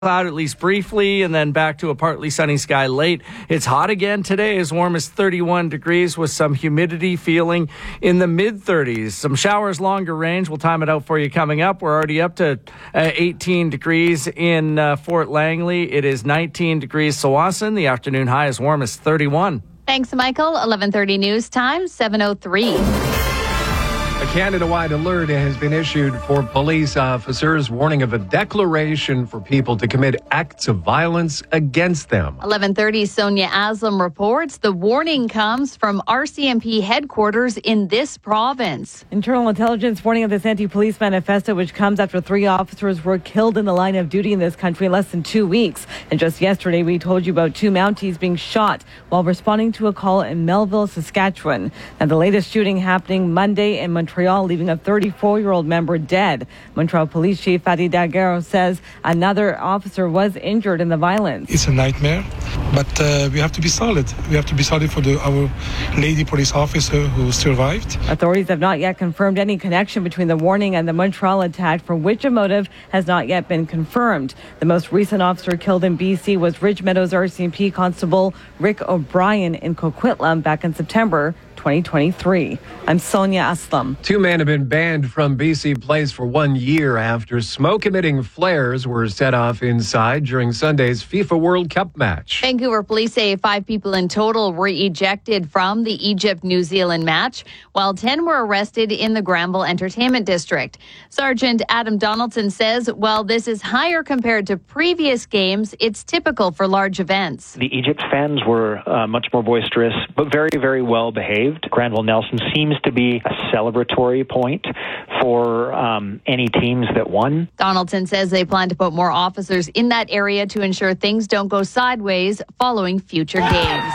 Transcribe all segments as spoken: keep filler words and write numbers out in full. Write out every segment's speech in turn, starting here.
cloud at least briefly, and then back to a partly sunny sky late. It's hot again today, as warm as thirty-one degrees with some humidity feeling in the mid thirties. Some showers longer range. We'll time it out for you coming up. We're already up to uh, eighteen degrees in uh, Fort Langley. It is nineteen degrees Tsawwassen. The afternoon high is warm as thirty-one. Thanks, Michael. eleven thirty news time, seven oh three. A Canada-wide alert has been issued for police officers warning of a declaration for people to commit acts of violence against them. eleven thirty, Sonia Aslam reports the warning comes from R C M P headquarters in this province. Internal intelligence warning of this anti-police manifesto, which comes after three officers were killed in the line of duty in this country in less than two weeks. And just yesterday, we told you about two Mounties being shot while responding to a call in Melville, Saskatchewan. And the latest shooting happening Monday in Montreal. Montreal, leaving a thirty-four-year-old member dead. Montreal Police Chief Fadi Daguerre says another officer was injured in the violence. It's a nightmare, but uh, we have to be solid. We have to be solid for the, our lady police officer who survived. Authorities have not yet confirmed any connection between the warning and the Montreal attack, for which a motive has not yet been confirmed. The most recent officer killed in B C was Ridge Meadows R C M P Constable Rick O'Brien in Coquitlam back in September twenty twenty-three. I'm Sonia Aslam. Two men have been banned from B C Place for one year after smoke-emitting flares were set off inside during Sunday's FIFA World Cup match. Vancouver police say five people in total were ejected from the Egypt-New Zealand match, while ten were arrested in the Granville Entertainment District. Sergeant Adam Donaldson says, while this is higher compared to previous games, it's typical for large events. The Egypt fans were uh, much more boisterous, but very, very well behaved. Granville Nelson seems to be a celebratory point for um, any teams that won. Donaldson says they plan to put more officers in that area to ensure things don't go sideways following future games.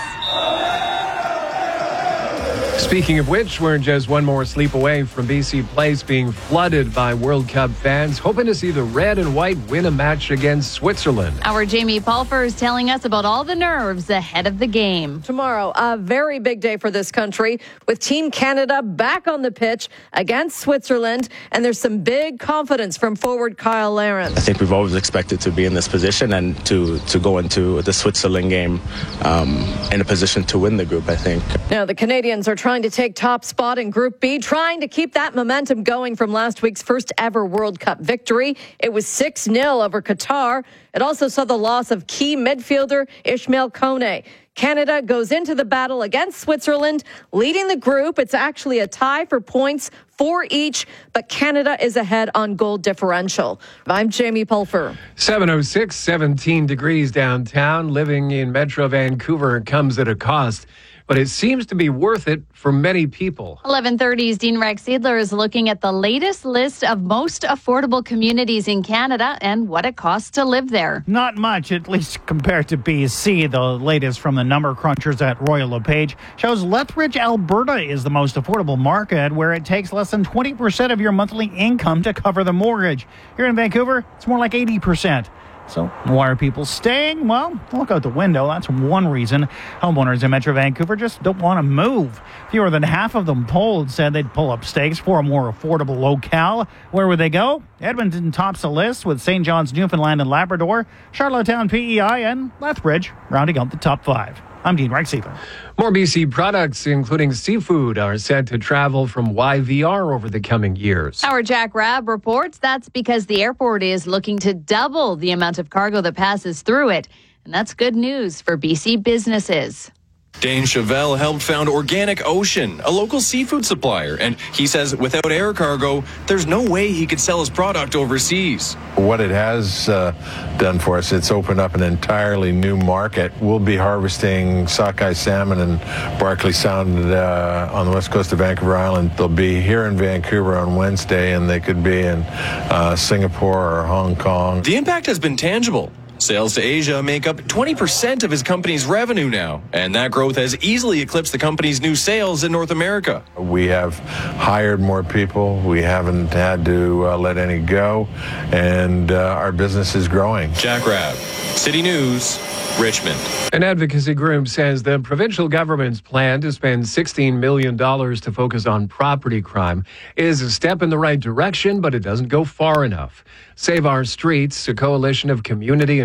Speaking of which, we're just one more sleep away from B C Place being flooded by World Cup fans, hoping to see the red and white win a match against Switzerland. Our Jamie Pulfer is telling us about all the nerves ahead of the game. Tomorrow, a very big day for this country, with Team Canada back on the pitch against Switzerland, and there's some big confidence from forward Kyle Larin. I think we've always expected to be in this position and to, to go into the Switzerland game um, in a position to win the group, I think. Now, the Canadians are trying to take top spot in Group B, trying to keep that momentum going from last week's first ever World Cup victory. It was six nil over Qatar. It also saw the loss of key midfielder Ismail Kone. Canada goes into the battle against Switzerland, leading the group. It's actually a tie for points for each, but Canada is ahead on goal differential. I'm Jamie Pulfer. seven oh six, seventeen degrees downtown. Living in Metro Vancouver comes at a cost, but it seems to be worth it for many people. eleven thirty's Dean Rex Seidler is looking at the latest list of most affordable communities in Canada and what it costs to live there. Not much, at least compared to B C. The latest from the number crunchers at Royal LePage shows Lethbridge, Alberta is the most affordable market, where it takes less than twenty percent of your monthly income to cover the mortgage. Here in Vancouver, it's more like eighty percent. So why are people staying? Well, look out the window. That's one reason. Homeowners in Metro Vancouver just don't want to move. Fewer than half of them polled said they'd pull up stakes for a more affordable locale. Where would they go? Edmonton tops the list, with Saint John's, Newfoundland and Labrador, Charlottetown, P E I, and Lethbridge rounding out the top five. I'm Dean Rex Seidler. More B C products, including seafood, are set to travel from Y V R over the coming years. Our Jack Rabb reports that's because the airport is looking to double the amount of cargo that passes through it. And that's good news for B C businesses. Dane Chevelle helped found Organic Ocean, a local seafood supplier, and he says without air cargo, there's no way he could sell his product overseas. What it has uh, done for us, it's opened up an entirely new market. We'll be harvesting sockeye salmon in Barkley Sound uh, on the west coast of Vancouver Island. They'll be here in Vancouver on Wednesday, and they could be in uh, Singapore or Hong Kong. The impact has been tangible. Sales to Asia make up twenty percent of his company's revenue now, and that growth has easily eclipsed the company's new sales in North America. We have hired more people. We haven't had to uh, let any go, and uh, our business is growing. Jack Rabb, City News, Richmond. An advocacy group says the provincial government's plan to spend sixteen million dollars to focus on property crime is a step in the right direction, but it doesn't go far enough. Save Our Streets, a coalition of community